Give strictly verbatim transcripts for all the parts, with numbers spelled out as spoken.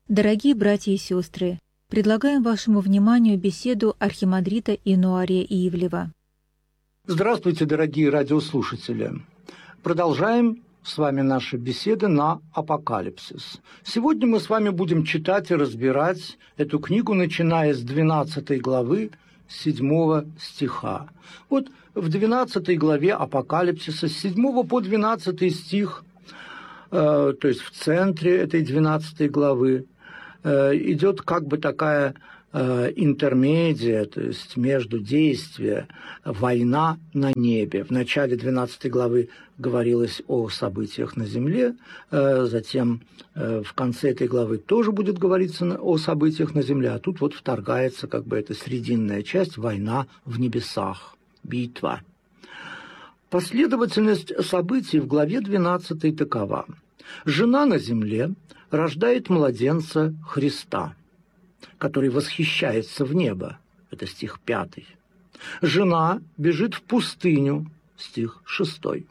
Дорогие братья и сестры, предлагаем вашему вниманию беседу архимандрита Инуария Ивлева. Здравствуйте, дорогие радиослушатели! Продолжаем с вами наши беседы на Апокалипсис. Сегодня мы с вами будем читать и разбирать эту книгу, начиная с двенадцатой главы, седьмого стиха. Вот в двенадцатой главе Апокалипсиса, с седьмого по двенадцатый стих, э, то есть в центре этой двенадцатой главы, э, идет как бы такая э, интермедия, то есть между действия, война на небе. В начале двенадцатой главы говорилось о событиях на земле, э, затем э, в конце этой главы тоже будет говориться о событиях на земле, а тут вот вторгается как бы эта срединная часть, война в небесах, битва. Последовательность событий в главе двенадцатой такова. Жена на земле рождает младенца Христа, который восхищается в небо. Это стих пятый. Жена бежит в пустыню, стих шестой.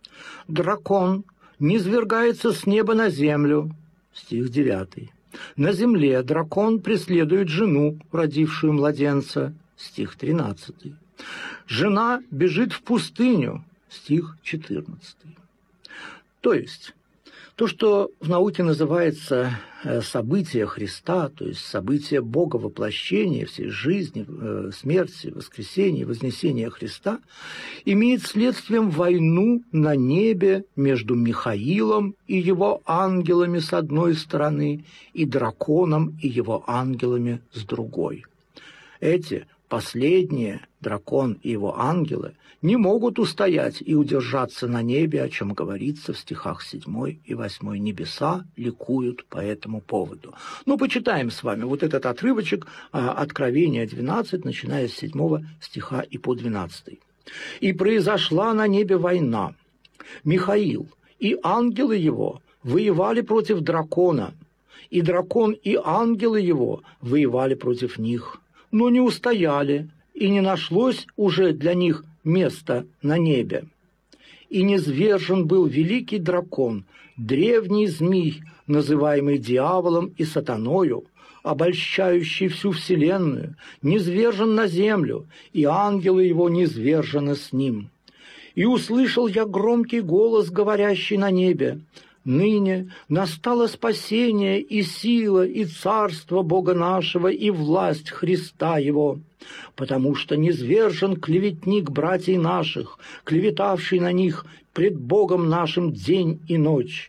Дракон низвергается с неба на землю, стих девятый. На земле дракон преследует жену, родившую младенца, стих тринадцатый. Жена бежит в пустыню, стих четырнадцатый. То есть то, что в науке называется события Христа, то есть события Бога воплощения всей жизни, смерти, воскресения, вознесения Христа, имеет следствием войну на небе между Михаилом и его ангелами с одной стороны и драконом и его ангелами с другой. Эти последние, дракон и его ангелы, не могут устоять и удержаться на небе, о чем говорится в стихах седьмой и восьмой. Небеса ликуют по этому поводу. Ну, почитаем с вами вот этот отрывочек Откровения двенадцать, начиная с седьмого стиха и по двенадцатый. «И произошла на небе война. Михаил и ангелы его воевали против дракона, и дракон и ангелы его воевали против них, но не устояли, и не нашлось уже для них места на небе. И низвержен был великий дракон, древний змей, называемый дьяволом и сатаною, обольщающий всю вселенную, низвержен на землю, и ангелы его низвержены с ним. И услышал я громкий голос, говорящий на небе: ныне настало спасение и сила, и царство Бога нашего, и власть Христа Его, потому что низвержен клеветник братьев наших, клеветавший на них пред Богом нашим день и ночь.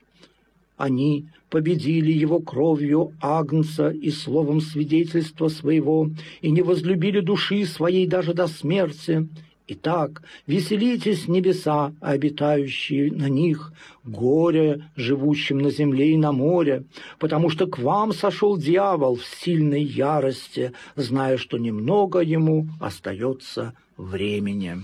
Они победили его кровью агнца и словом свидетельства своего, и не возлюбили души своей даже до смерти. Итак, веселитесь, небеса, обитающие на них, горе, живущим на земле и на море, потому что к вам сошел дьявол в сильной ярости, зная, что немного ему остается времени».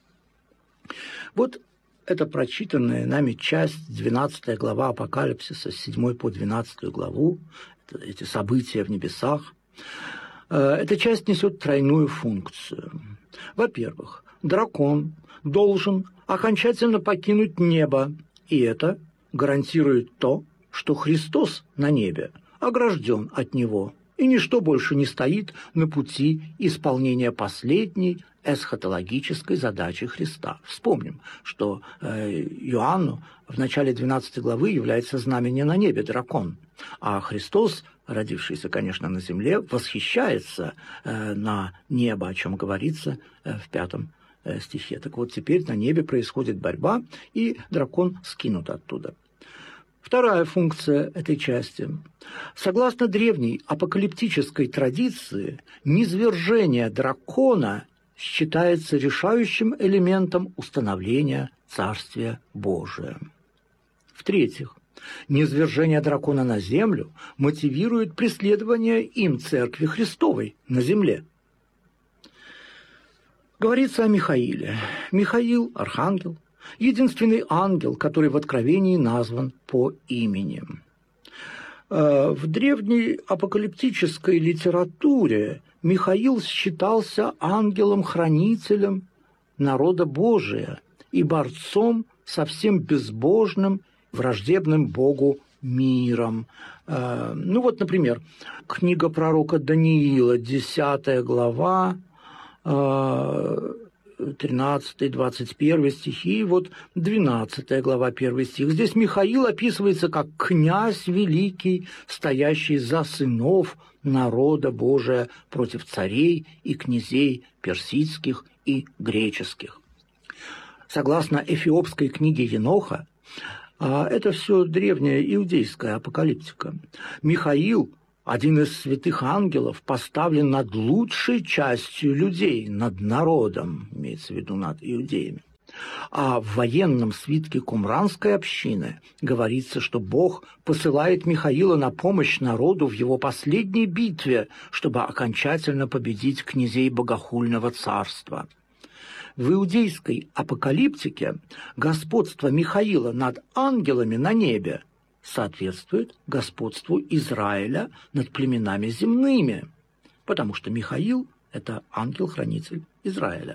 Вот эта прочитанная нами часть, двенадцатая глава Апокалипсиса, с седьмой по двенадцатую главу, эти события в небесах, эта часть несет тройную функцию. Во-первых, дракон должен окончательно покинуть небо, и это гарантирует то, что Христос на небе огражден от него, и ничто больше не стоит на пути исполнения последней эсхатологической задачи Христа. Вспомним, что э, Иоанну в начале двенадцатой главы является знамение на небе, дракон, а Христос, родившийся, конечно, на земле, восхищается э, на небо, о чем говорится э, в пятом э, стихе. Так вот, теперь на небе происходит борьба, и дракон скинут оттуда. Вторая функция этой части. Согласно древней апокалиптической традиции, низвержение дракона считается решающим элементом установления Царствия Божия. В-третьих, низвержение дракона на землю мотивирует преследование им Церкви Христовой на земле. Говорится о Михаиле. Михаил – архангел, единственный ангел, который в Откровении назван по имени. В древней апокалиптической литературе Михаил считался ангелом-хранителем народа Божия и борцом со всем безбожным, враждебным Богу миром. Ну вот, например, книга пророка Даниила, десятая глава, тринадцатый двадцать первый стихи, и вот двенадцатая глава, первый стих. Здесь Михаил описывается как князь великий, стоящий за сынов народа Божия против царей и князей персидских и греческих. Согласно эфиопской книге Еноха, это все древняя иудейская апокалиптика. Михаил, один из святых ангелов, поставлен над лучшей частью людей, над народом, имеется в виду над иудеями. А в военном свитке Кумранской общины говорится, что Бог посылает Михаила на помощь народу в его последней битве, чтобы окончательно победить князей богохульного царства. В иудейской апокалиптике господство Михаила над ангелами на небе соответствует господству Израиля над племенами земными, потому что Михаил – это ангел-хранитель Израиля.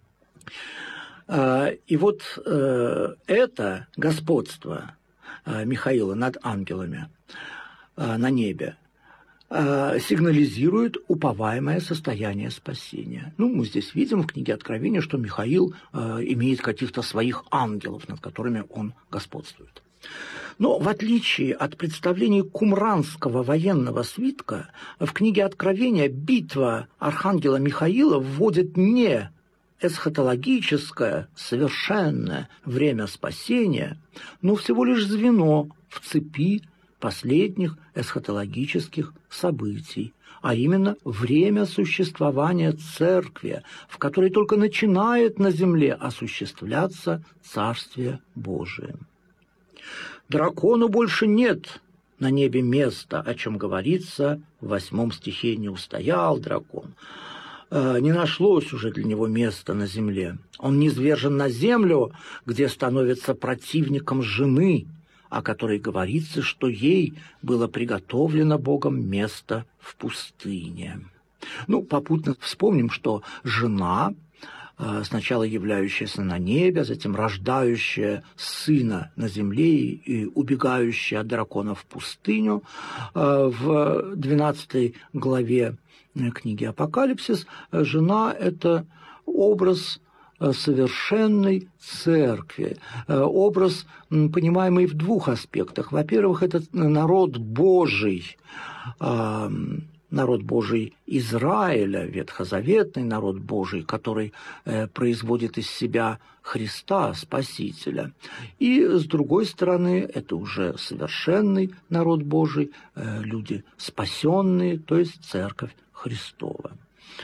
И вот это господство Михаила над ангелами на небе сигнализирует уповаемое состояние спасения. Ну, мы здесь видим в книге Откровения, что Михаил имеет каких-то своих ангелов, над которыми он господствует. Но в отличие от представлений кумранского военного свитка, в книге Откровения битва архангела Михаила вводит не эсхатологическое, совершенное время спасения, но всего лишь звено в цепи последних эсхатологических событий, а именно время существования Церкви, в которой только начинает на земле осуществляться Царствие Божие. Дракону больше нет на небе места, о чем говорится в восьмом стихе: «Не устоял дракон». Не нашлось уже для него места на земле. Он низвержен на землю, где становится противником жены, о которой говорится, что ей было приготовлено Богом место в пустыне. Ну, попутно вспомним, что жена, сначала являющаяся на небе, затем рождающая сына на земле и убегающая от дракона в пустыню, в двенадцатой главе книги «Апокалипсис» жена – это образ совершенной церкви, образ, понимаемый в двух аспектах. Во-первых, это народ Божий, народ Божий Израиля, ветхозаветный народ Божий, который производит из себя Христа, Спасителя. И, с другой стороны, это уже совершенный народ Божий, люди спасенные, то есть Церковь Христова.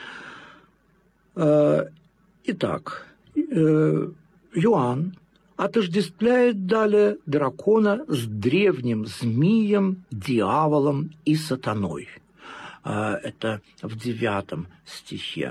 Итак, Иоанн отождествляет далее дракона с древним змеем, дьяволом и сатаной. Это в девятом стихе.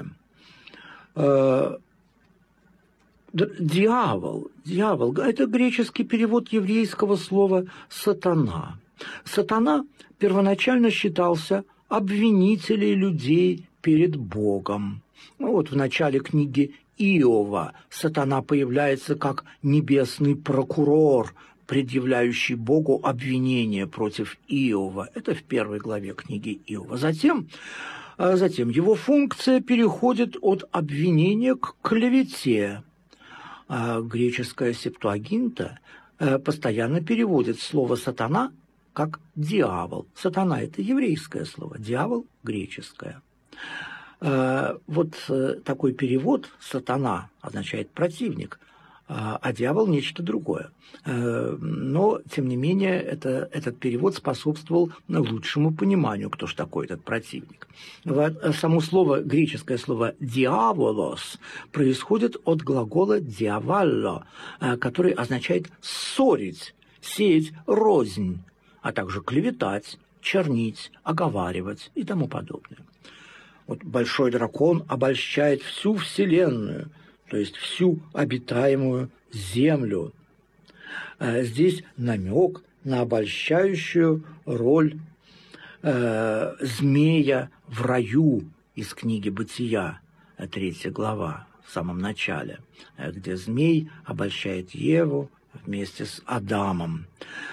Дьявол, дьявол – это греческий перевод еврейского слова «сатана». Сатана первоначально считался обвинителем людей перед Богом. Ну, вот в начале книги Иова сатана появляется как небесный прокурор, предъявляющий Богу обвинение против Иова. Это в первой главе книги Иова. Затем, затем его функция переходит от обвинения к клевете. Греческая Септуагинта постоянно переводит слово «сатана» как «дьявол». Сатана – это еврейское слово, дьявол – греческое. Вот такой перевод «сатана» означает «противник», а дьявол – нечто другое. Но, тем не менее, это, этот перевод способствовал лучшему пониманию, кто же такой этот противник. Само слово, греческое слово «диаволос» происходит от глагола «диавалло», который означает «ссорить», «сеять рознь», а также клеветать, чернить, оговаривать и тому подобное. Вот большой дракон обольщает всю Вселенную, то есть всю обитаемую землю. Здесь намек на обольщающую роль э, змея в раю из книги «Бытия», третья глава, в самом начале, где змей обольщает Еву вместе с Адамом.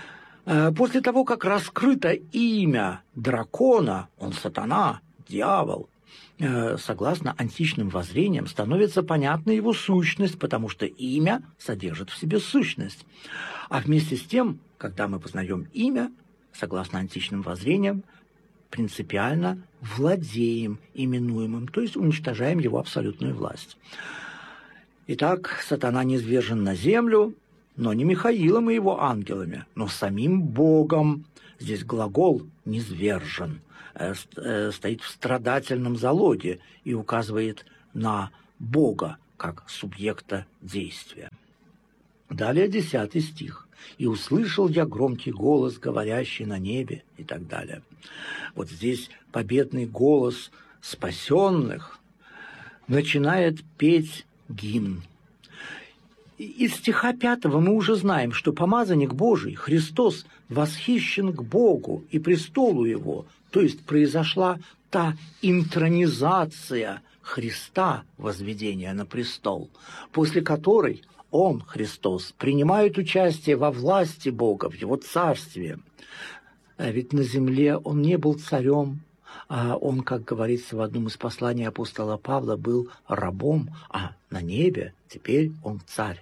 После того, как раскрыто имя дракона, он сатана, дьявол, согласно античным воззрениям, становится понятна его сущность, потому что имя содержит в себе сущность. А вместе с тем, когда мы познаем имя, согласно античным воззрениям, принципиально владеем именуемым, то есть уничтожаем его абсолютную власть. Итак, сатана низвержен на землю, но не Михаилом и его ангелами, но самим Богом. Здесь глагол «низвержен» стоит в страдательном залоге и указывает на Бога как субъекта действия. Далее десятый стих. «И услышал я громкий голос, говорящий на небе», и так далее. Вот здесь победный голос спасенных начинает петь гимн. Из стиха пятого мы уже знаем, что помазанник Божий, Христос, восхищен к Богу и престолу Его, то есть произошла та интронизация Христа, возведения на престол, после которой Он, Христос, принимает участие во власти Бога, в Его царстве. А ведь на земле Он не был царем, а Он, как говорится в одном из посланий апостола Павла, был рабом, а на небе теперь Он царь.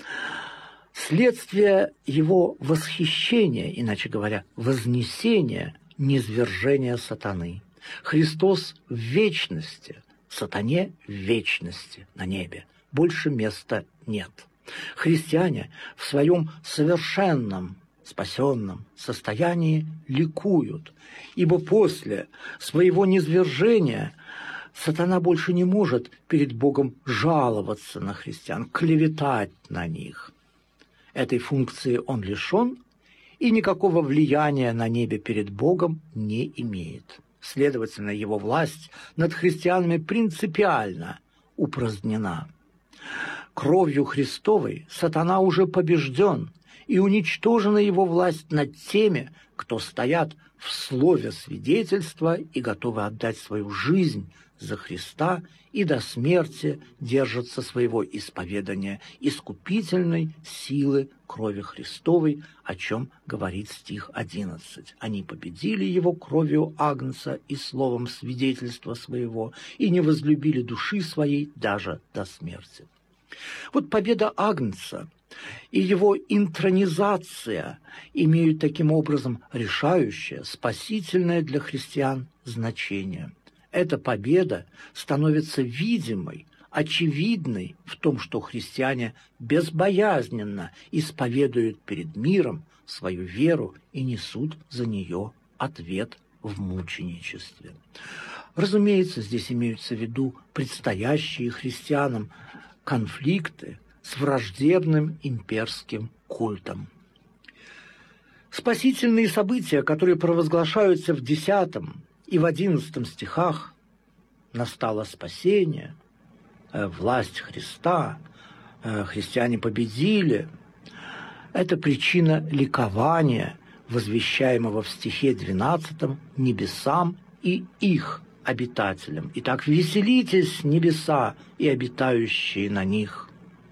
Следствие Его восхищения, иначе говоря, вознесения, низвержения сатаны. Христос в вечности, сатане в вечности на небе. Больше места нет. Христиане в своем совершенном, спасенном состоянии ликуют, ибо после своего низвержения сатана больше не может перед Богом жаловаться на христиан, клеветать на них. Этой функции он лишен и никакого влияния на небе перед Богом не имеет. Следовательно, его власть над христианами принципиально упразднена. Кровью Христовой сатана уже побежден, и уничтожена его власть над теми, кто стоят в слове свидетельства и готовы отдать свою жизнь за Христа и до смерти держатся своего исповедания искупительной силы крови Христовой, о чем говорит стих одиннадцать. «Они победили его кровью Агнца и словом свидетельства своего, и не возлюбили души своей даже до смерти». Вот победа Агнца и его интронизация имеют таким образом решающее, спасительное для христиан значение. Эта победа становится видимой, очевидной в том, что христиане безбоязненно исповедуют перед миром свою веру и несут за нее ответ в мученичестве. Разумеется, здесь имеются в виду предстоящие христианам конфликты с враждебным имперским культом. Спасительные события, которые провозглашаются в десятом и в одиннадцатом стихах, настало спасение, власть Христа, христиане победили, это причина ликования, возвещаемого в стихе двенадцатом небесам и их обитателям. Итак, веселитесь, небеса и обитающие на них.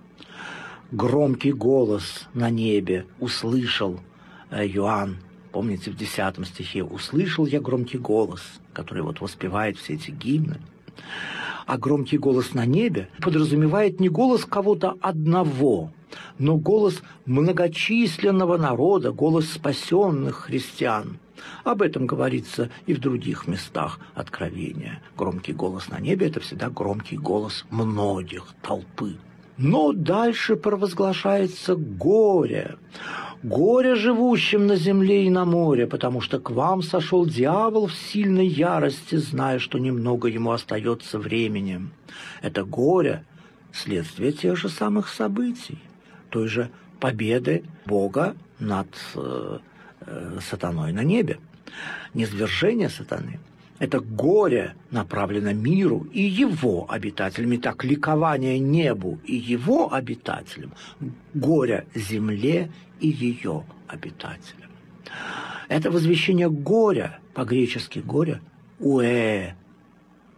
Громкий голос на небе услышал Иоанн. Помните, в десятом стихе «Услышал я громкий голос», который вот воспевает все эти гимны. А громкий голос на небе подразумевает не голос кого-то одного, но голос многочисленного народа, голос спасенных христиан. Об этом говорится и в других местах Откровения. Громкий голос на небе – это всегда громкий голос многих, толпы. Но дальше провозглашается горе. Горе живущим на земле и на море, потому что к вам сошел дьявол в сильной ярости, зная, что немного ему остается времени. Это горе – следствие тех же самых событий, той же победы Бога над э, э, сатаной на небе. Низвержение сатаны – это горе направлено миру и его обитателям, и так ликование небу и его обитателям, горе земле и ее обитателям. Это возвещение горя, по-гречески горе – уэ,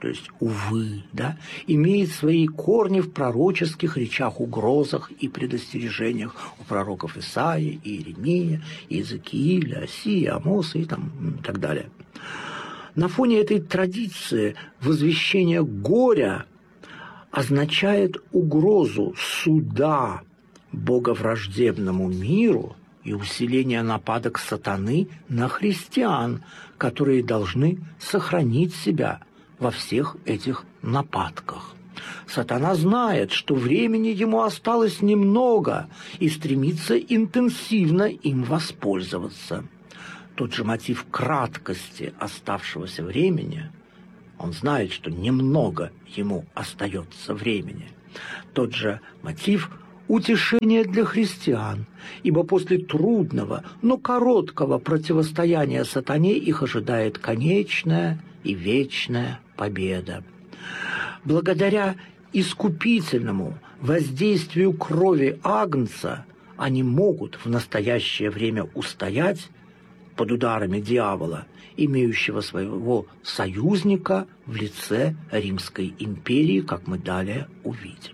то есть увы, да, имеет свои корни в пророческих речах, угрозах и предостережениях у пророков Исаии, Иеремия, Иезекииля, Осии, Амоса и, там, и так далее. На фоне этой традиции возвещение горя означает угрозу суда боговраждебному миру и усиление нападок сатаны на христиан, которые должны сохранить себя во всех этих нападках. Сатана знает, что времени ему осталось немного и стремится интенсивно им воспользоваться. Тот же мотив краткости оставшегося времени, он знает, что немного ему остается времени. Тот же мотив утешение для христиан, ибо после трудного, но короткого противостояния сатане их ожидает конечная и вечная победа. Благодаря искупительному воздействию крови Агнца они могут в настоящее время устоять под ударами дьявола, имеющего своего союзника в лице Римской империи, как мы далее увидим.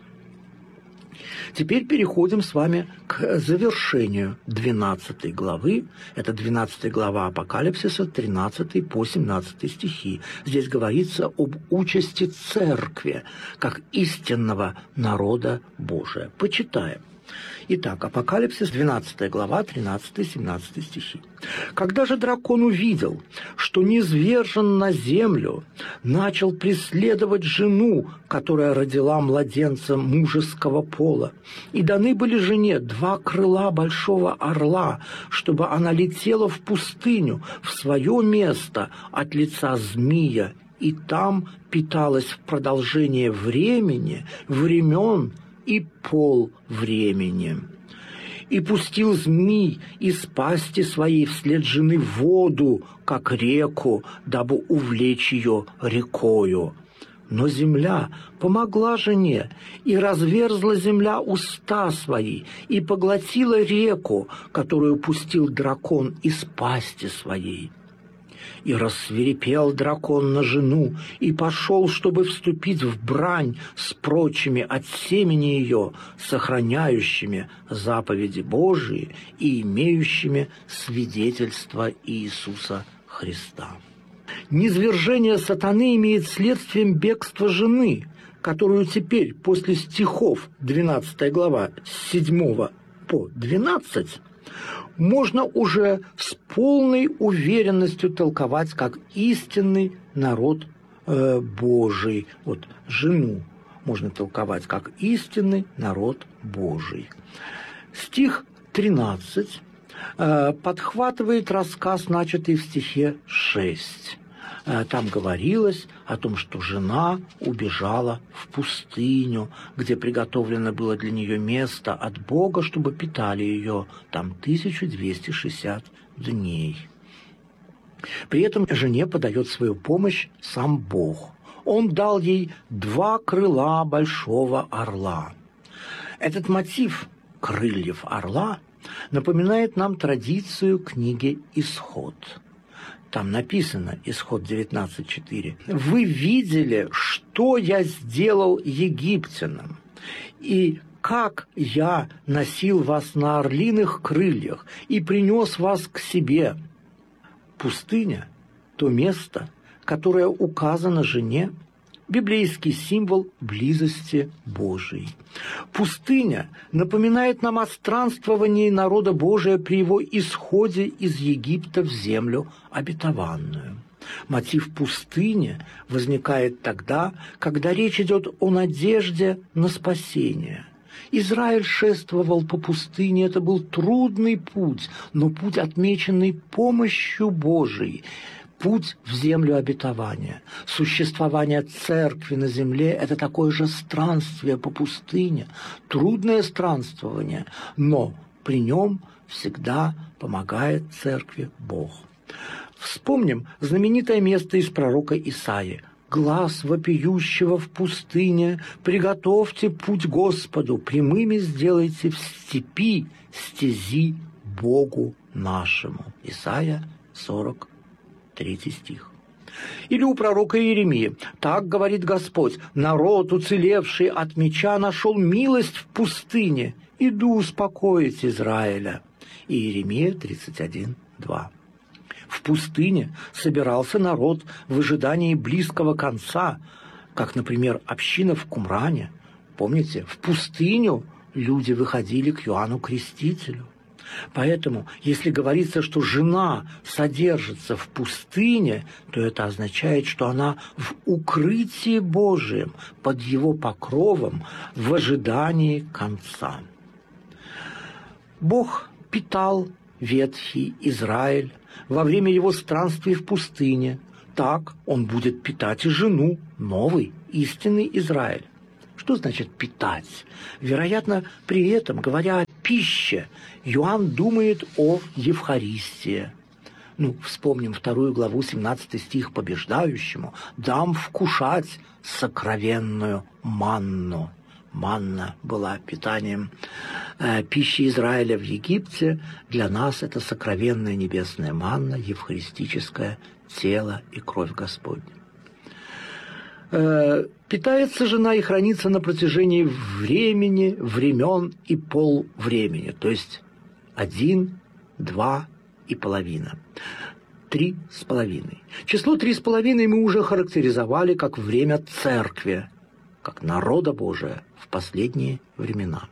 Теперь переходим с вами к завершению двенадцатой главы. Это двенадцатая глава Апокалипсиса, тринадцатый по семнадцатый стихи. Здесь говорится об участи церкви, как истинного народа Божия. Почитаем. Итак, Апокалипсис, двенадцатая глава, тринадцатый-семнадцатый стихи. «Когда же дракон увидел, что низвержен на землю, начал преследовать жену, которая родила младенца мужеского пола, и даны были жене два крыла большого орла, чтобы она летела в пустыню, в свое место от лица змия, и там питалась в продолжение времени, времен и пол времени. И пустил змей из пасти своей вслед жены воду, как реку, дабы увлечь ее рекою. Но земля помогла жене, и разверзла земля уста свои, и поглотила реку, которую пустил дракон из пасти своей. И рассвирепел дракон на жену, и пошел, чтобы вступить в брань с прочими от семени ее, сохраняющими заповеди Божии и имеющими свидетельство Иисуса Христа». Низвержение сатаны имеет следствием бегства жены, которую теперь, после стихов двенадцатая глава, с седьмого по двенадцать, можно уже с полной уверенностью толковать как истинный народ э, Божий. Вот жену можно толковать как истинный народ Божий. Стих тринадцать э, подхватывает рассказ, начатый в стихе шесть. Там говорилось о том, что жена убежала в пустыню, где приготовлено было для нее место от Бога, чтобы питали ее там тысячу двести шестьдесят дней. При этом жене подает свою помощь сам Бог. Он дал ей два крыла большого орла. Этот мотив крыльев орла напоминает нам традицию книги «Исход». Там написано, Исход девятнадцать четыре, «Вы видели, что я сделал египтянам, и как я носил вас на орлиных крыльях и принес вас к себе». Пустыня – то место, которое указано жене, библейский символ близости Божией. Пустыня напоминает нам о странствовании народа Божия при его исходе из Египта в землю обетованную. Мотив пустыни возникает тогда, когда речь идет о надежде на спасение. Израиль шествовал по пустыне, это был трудный путь, но путь, отмеченный помощью Божией, путь в землю обетования. Существование церкви на земле – это такое же странствие по пустыне, трудное странствование, но при нем всегда помогает церкви Бог. Вспомним знаменитое место из пророка Исаии. «Глас вопиющего в пустыне, приготовьте путь Господу, прямыми сделайте в степи стези Богу нашему». Исайя сорок третий стих. Или у пророка Иеремии: «Так говорит Господь, народ, уцелевший от меча, нашел милость в пустыне. Иду успокоить Израиля». Иеремия тридцать один, два. В пустыне собирался народ в ожидании близкого конца, как, например, община в Кумране. Помните, в пустыню люди выходили к Иоанну Крестителю. Поэтому, если говорится, что жена содержится в пустыне, то это означает, что она в укрытии Божием, под его покровом, в ожидании конца. Бог питал ветхий Израиль во время его странствий в пустыне. Так он будет питать и жену, новый, истинный Израиль. Что значит питать? Вероятно, при этом, говоря о пище, Иоанн думает о Евхаристии. Ну, вспомним вторую главу, семнадцатый стих: «Побеждающему дам вкушать сокровенную манну». Манна была питанием э, пищи Израиля в Египте. Для нас это сокровенная небесная манна, евхаристическое тело и кровь Господня. Э, питается жена и хранится на протяжении времени, времен и полвремени, то есть один, два и половина. Три с половиной. Число три с половиной мы уже характеризовали как время церкви, как народа Божия в последние времена.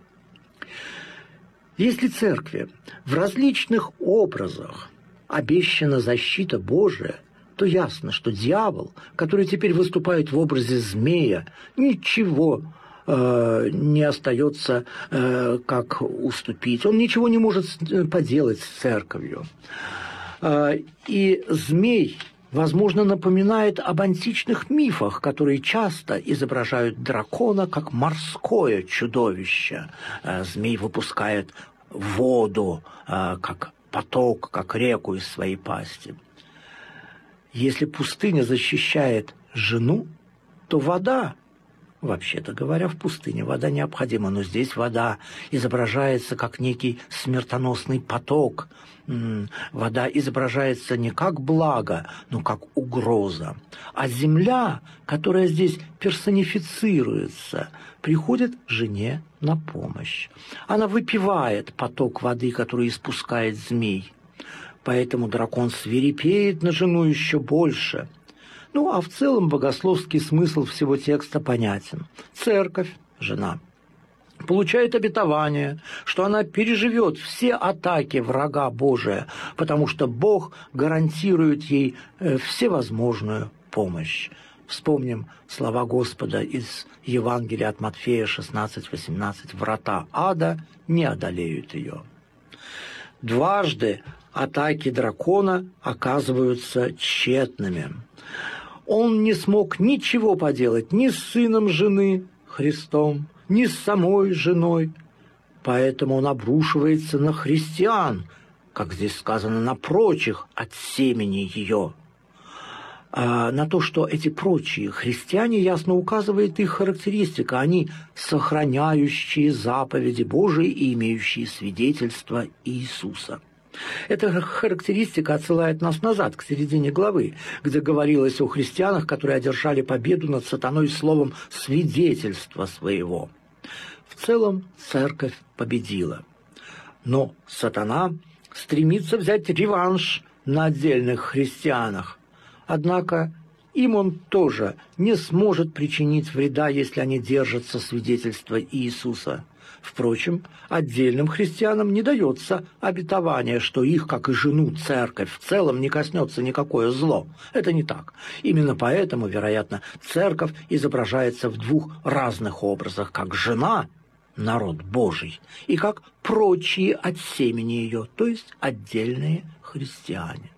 Если церкви в различных образах обещана защита Божия, то ясно, что дьявол, который теперь выступает в образе змея, ничего э, не остается, э, как уступить. Он ничего не может поделать с церковью. Э, и змей, возможно, напоминает об античных мифах, которые часто изображают дракона как морское чудовище. Змей выпускает воду, как поток, как реку из своей пасти. Если пустыня защищает жену, то вода, вообще-то говоря, в пустыне вода необходима, но здесь вода изображается как некий смертоносный поток. Вода изображается не как благо, но как угроза. А земля, которая здесь персонифицируется, приходит жене на помощь. Она выпивает поток воды, который испускает змей. Поэтому дракон свирепеет на жену еще больше. Ну, а в целом богословский смысл всего текста понятен. Церковь, жена, получает обетование, что она переживет все атаки врага Божия, потому что Бог гарантирует ей всевозможную помощь. Вспомним слова Господа из Евангелия от Матфея шестнадцать восемнадцать: «Врата ада не одолеют ее». Дважды атаки дракона оказываются тщетными. Он не смог ничего поделать ни с сыном жены, Христом, ни с самой женой. Поэтому он обрушивается на христиан, как здесь сказано, на прочих от семени ее. А на то, что эти прочие христиане, ясно указывает их характеристика. Они сохраняющие заповеди Божии и имеющие свидетельство Иисуса. Эта характеристика отсылает нас назад, к середине главы, где говорилось о христианах, которые одержали победу над сатаной словом «свидетельства своего». В целом церковь победила. Но сатана стремится взять реванш на отдельных христианах. Однако им он тоже не сможет причинить вреда, если они держатся свидетельства Иисуса. Впрочем, отдельным христианам не дается обетование, что их, как и жену, церковь в целом не коснется никакое зло. Это не так. Именно поэтому, вероятно, церковь изображается в двух разных образах, как жена, народ Божий, и как прочие от семени ее, то есть отдельные христиане.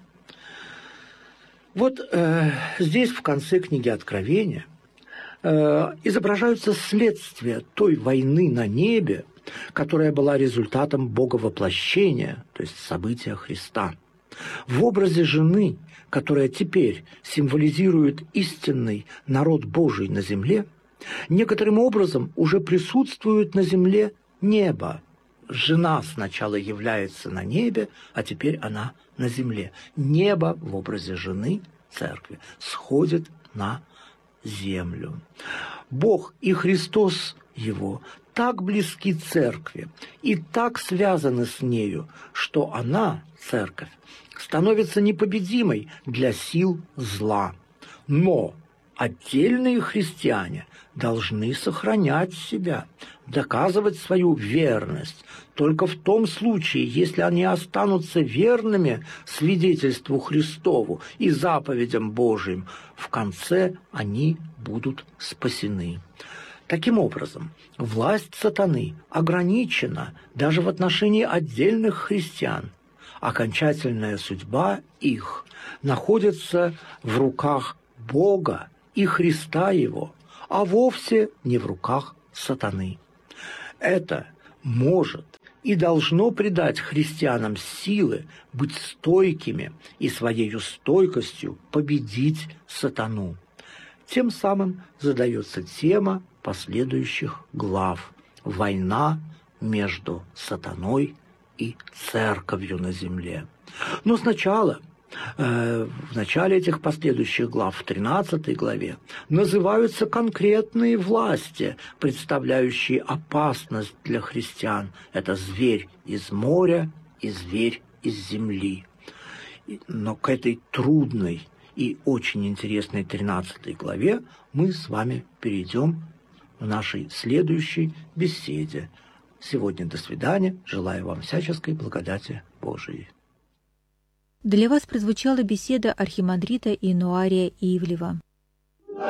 Вот э, здесь, в конце книги Откровения, э, изображаются следствия той войны на небе, которая была результатом боговоплощения, то есть события Христа. В образе жены, которая теперь символизирует истинный народ Божий на земле, некоторым образом уже присутствует на земле небо. Жена сначала является на небе, а теперь она на земле. Небо в образе жены церкви сходит на землю. Бог и Христос Его так близки церкви и так связаны с нею, что она, церковь, становится непобедимой для сил зла. Но отдельные христиане должны сохранять себя, доказывать свою верность только в том случае, если они останутся верными свидетельству Христову и заповедям Божьим. В конце они будут спасены. Таким образом, власть сатаны ограничена даже в отношении отдельных христиан. Окончательная судьба их находится в руках Бога и Христа Его, а вовсе не в руках сатаны. Это может и должно придать христианам силы быть стойкими и своей стойкостью победить сатану. Тем самым задается тема последующих глав – война между сатаной и церковью на земле. Но сначала, э, в начале этих последующих глав, в тринадцатой главе, называются конкретные власти, представляющие опасность для христиан. Это зверь из моря и зверь из земли. Но к этой трудной и очень интересной тринадцатой главе мы с вами перейдем в нашей следующей беседе. Сегодня до свидания. Желаю вам всяческой благодати Божией. Для вас прозвучала беседа архимандрита Иенуария Ивлева.